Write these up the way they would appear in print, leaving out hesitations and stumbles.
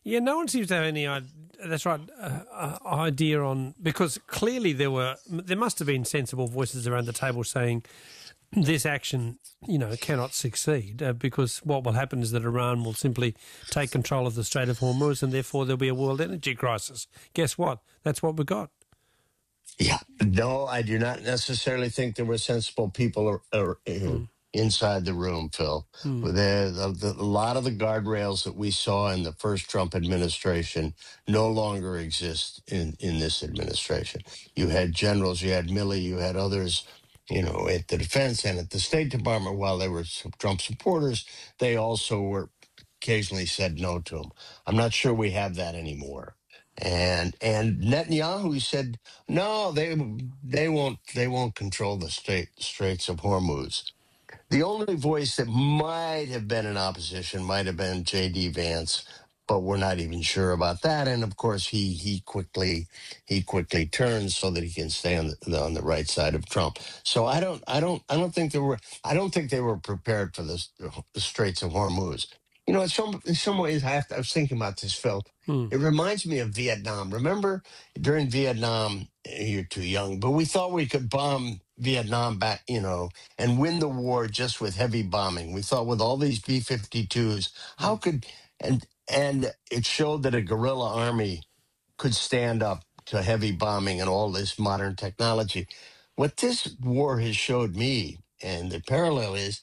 Yeah, no one seems to have any that's right, idea on, because clearly there must have been sensible voices around the table saying this action, cannot succeed because what will happen is that Iran will simply take control of the Strait of Hormuz and therefore there'll be a world energy crisis. Guess what? That's what we got. Yeah. No, I do not necessarily think there were sensible people inside the room, Phil. A lot of the guardrails that we saw in the first Trump administration no longer exist in this administration. You had generals, you had Milley, you had others, at the defense and at the State Department, while they were Trump supporters, they also were occasionally said no to him. I'm not sure we have that anymore. And Netanyahu said, no, they won't control the Straits of Hormuz. The only voice that might have been in opposition might have been J.D. Vance, but we're not even sure about that. And of course, he quickly turns so that he can stay on the right side of Trump. So I don't think they were prepared for the Straits of Hormuz. In some ways, I was thinking about this, Phil. It reminds me of Vietnam. Remember during Vietnam, you're too young, but we thought we could bomb Vietnam back, and win the war just with heavy bombing. We thought with all these B-52s, and it showed that a guerrilla army could stand up to heavy bombing and all this modern technology. What this war has showed me, and the parallel is,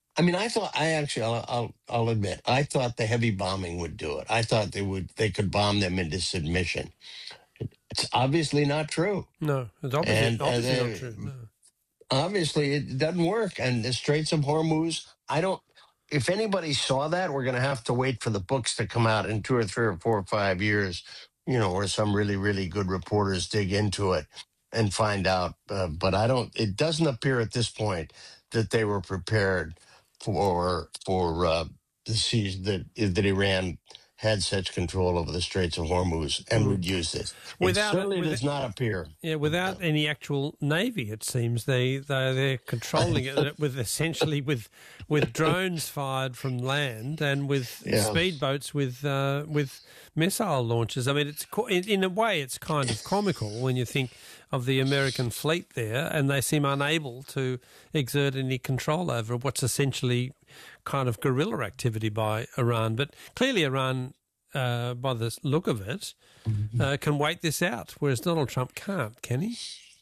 I'll admit, I thought the heavy bombing would do it. I thought they could bomb them into submission. It's obviously not true. No, it's obviously not true. No. Obviously, it doesn't work. And the Straits of Hormuz, if anybody saw that, we're going to have to wait for the books to come out in 2 or 3 or 4 or 5 years, where some really, really good reporters dig into it and find out. But it doesn't appear at this point that they were prepared for the siege that Iran had such control over the Straits of Hormuz and would use this. It certainly does not appear. Yeah, without any actual navy, it seems they're controlling it with drones fired from land and with speedboats with missile launches. I mean, in a way, it's kind of comical when you think of the American fleet there, and they seem unable to exert any control over what's essentially kind of guerrilla activity by Iran. But clearly Iran, by the look of it, can wait this out, whereas Donald Trump can't, can he?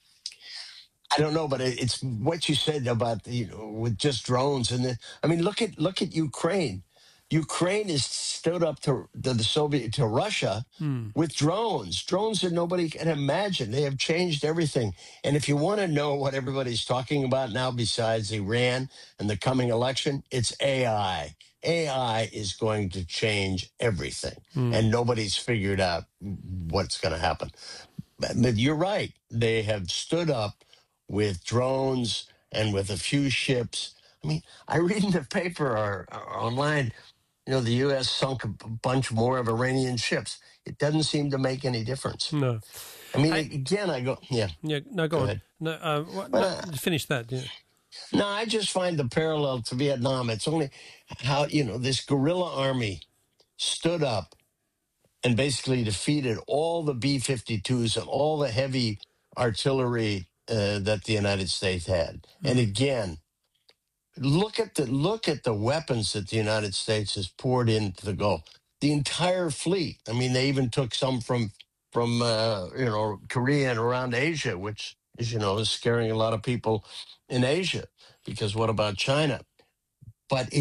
I don't know, but it's what you said about, with just drones. And look at Ukraine. Ukraine has stood up to Russia with drones that nobody can imagine. They have changed everything. And if you want to know what everybody's talking about now besides Iran and the coming election, it's AI. AI is going to change everything. And nobody's figured out what's going to happen. But you're right. They have stood up with drones and with a few ships. I read in the paper or online, the U.S. sunk a bunch more of Iranian ships. It doesn't seem to make any difference. No. Again, I go, yeah. Yeah, no, go on. Ahead. No, finish that, yeah. No, I just find the parallel to Vietnam. It's only how, this guerrilla army stood up and basically defeated all the B-52s and all the heavy artillery that the United States had. And again, look at the weapons that the United States has poured into the Gulf. The entire fleet. They even took some from Korea and around Asia, which is scaring a lot of people in Asia. Because what about China? But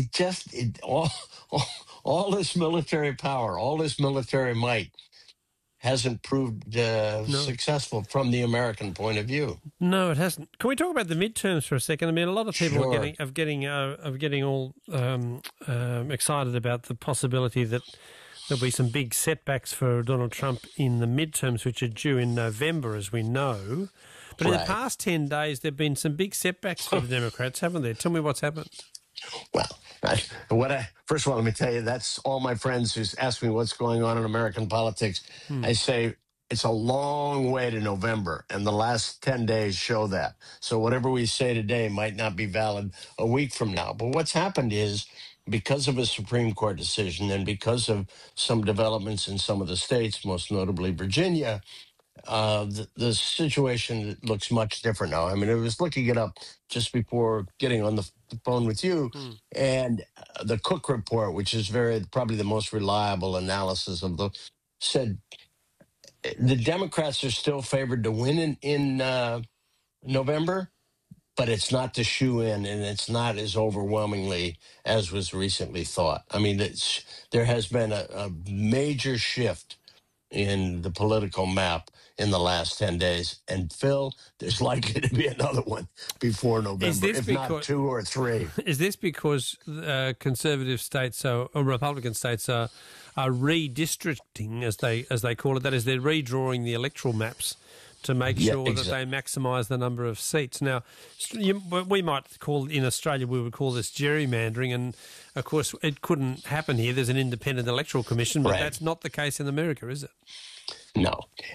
all this military power, all this military might hasn't proved successful from the American point of view. No, it hasn't. Can we talk about the midterms for a second? A lot of people are getting all excited about the possibility that there'll be some big setbacks for Donald Trump in the midterms, which are due in November, as we know. But in the past 10 days, there have been some big setbacks for the Democrats, haven't there? Tell me what's happened. Well, first of all, let me tell you, that's all my friends who ask me what's going on in American politics. I say it's a long way to November, and the last 10 days show that. So whatever we say today might not be valid a week from now. But what's happened is because of a Supreme Court decision and because of some developments in some of the states, most notably Virginia, the situation looks much different now. I mean, I was looking it up just before getting on the phone with you, and the Cook report, which is probably the most reliable analysis of said the Democrats are still favored to win in November, but it's not the shoe-in, and it's not as overwhelmingly as was recently thought. I mean, there has been a major shift in the political map in the last 10 days. And Phil, there's likely to be another one before November, if not 2 or 3. Is this because conservative states or Republican states are redistricting, as they call it? That is, they're redrawing the electoral maps to make sure that they maximise the number of seats. Now, we might call, in Australia, we would call this gerrymandering, and of course it couldn't happen here. There's an independent electoral commission, but that's not the case in America, is it? No,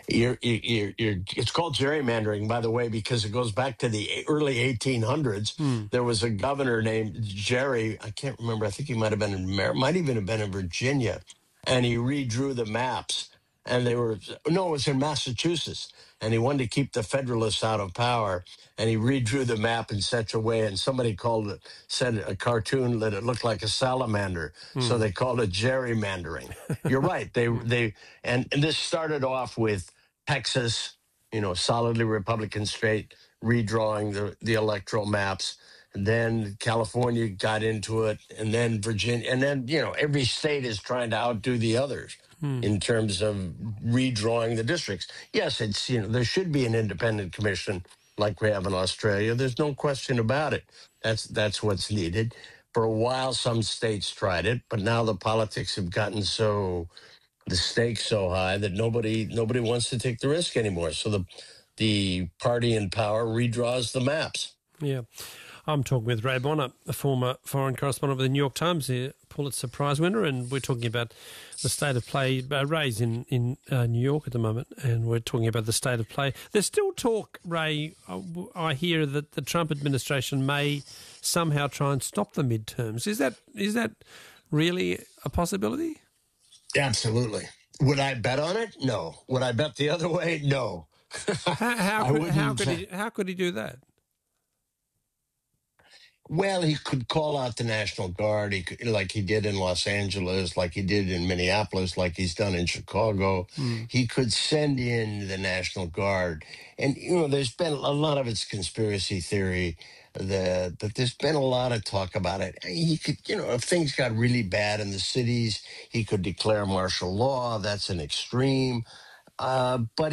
it's called gerrymandering, by the way, because it goes back to the early 1800s. There was a governor named Jerry. I can't remember. I think he might have been might even have been in Virginia, and he redrew the maps. And it was in Massachusetts, and he wanted to keep the Federalists out of power, and he redrew the map in such a way, and somebody said a cartoon that it looked like a salamander, so they called it gerrymandering. You're right. And this started off with Texas, solidly Republican state, redrawing the electoral maps. And then California got into it, and then Virginia, and then, every state is trying to outdo the others in terms of redrawing the districts. Yes, it's, there should be an independent commission like we have in Australia. There's no question about it. That's what's needed. For a while, some states tried it, but now the politics have gotten the stakes so high that nobody wants to take the risk anymore. So the party in power redraws the maps. Yeah. I'm talking with Ray Bonner, a former foreign correspondent of the New York Times, the Pulitzer Prize winner, and we're talking about the state of play. Ray's in New York at the moment, and we're talking about the state of play. There's still talk, Ray, I hear that the Trump administration may somehow try and stop the midterms. Is that really a possibility? Absolutely. Would I bet on it? No. Would I bet the other way? No. How could he do that? Well, he could call out the National Guard, like he did in Los Angeles, like he did in Minneapolis, like he's done in Chicago. He could send in the National Guard. And, there's been a lot of it's conspiracy theory, but there's been a lot of talk about it. He could, if things got really bad in the cities, he could declare martial law. That's an extreme. But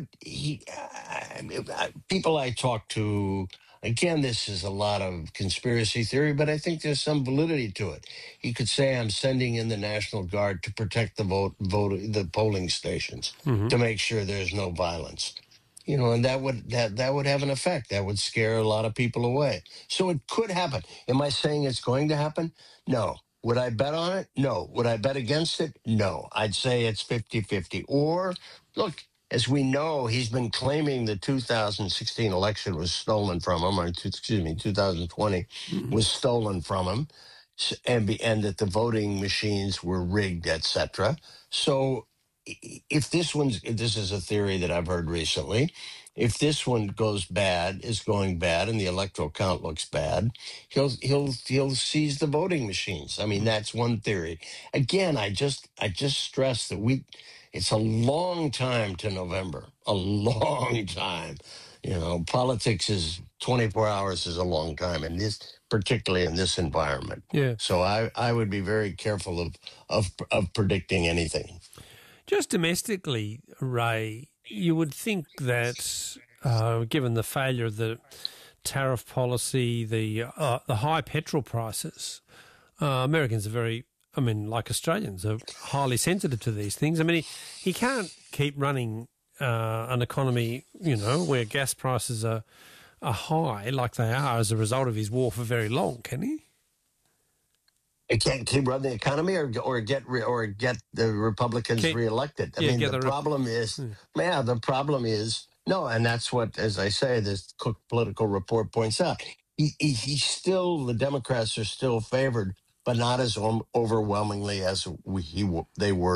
people I talk to, again, this is a lot of conspiracy theory, but I think there's some validity to it. He could say, I'm sending in the National Guard to protect the polling stations, to make sure there's no violence. And that would have an effect. That would scare a lot of people away. So it could happen. Am I saying it's going to happen? No. Would I bet on it? No. Would I bet against it? No. I'd say it's 50-50. Or, look, as we know, he's been claiming the 2016 election was stolen from him, or 2020 was stolen from him, and that the voting machines were rigged, etc. So if this is a theory that I've heard recently, if this one is going bad, and the electoral count looks bad, he'll seize the voting machines. I mean, that's one theory. Again, I just stress that it's a long time to November, a long time. Politics is 24 hours is a long time, and particularly in this environment. Yeah. So I would be very careful of predicting anything. Just domestically, Ray, you would think that given the failure of the tariff policy, the high petrol prices, Americans are like Australians, are highly sensitive to these things. I mean, he can't keep running an economy, where gas prices are high like they are as a result of his war for very long, can he? It can't keep running the economy or get the Republicans reelected. I mean, the problem is no, and that's what, as I say, this Cook political report points out. The Democrats are still favored but not as overwhelmingly as they were